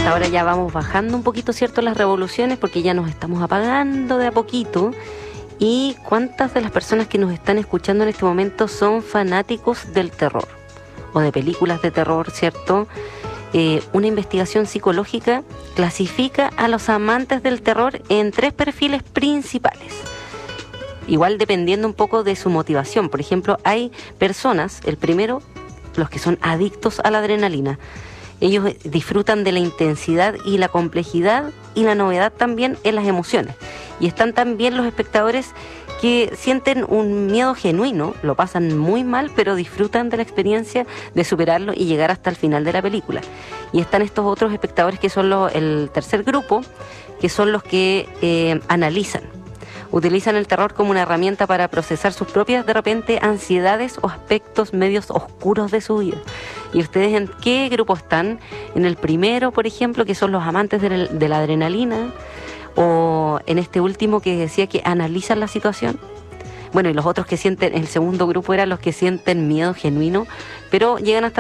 esta hora ya vamos bajando un poquito, ¿cierto?, las revoluciones, porque ya nos estamos apagando de a poquito. ¿Y cuántas de las personas que nos están escuchando en este momento son fanáticos del terror? O de películas de terror, ¿cierto? Una investigación psicológica clasifica a los amantes del terror en 3 perfiles principales. Igual dependiendo un poco de su motivación. Por ejemplo, hay personas, el primero, los que son adictos a la adrenalina. Ellos disfrutan de la intensidad y la complejidad y la novedad también en las emociones. Y están también los espectadores que sienten un miedo genuino, lo pasan muy mal, pero disfrutan de la experiencia de superarlo y llegar hasta el final de la película. Y están estos otros espectadores que son el tercer grupo, que son los que analizan. Utilizan el terror como una herramienta para procesar sus propias, de repente, ansiedades o aspectos medios oscuros de su vida. ¿Y ustedes en qué grupo están? En el primero, por ejemplo, que son los amantes de la adrenalina, o en este último que decía que analizan la situación. Bueno, y los otros que sienten, el segundo grupo eran los que sienten miedo genuino, pero llegan hasta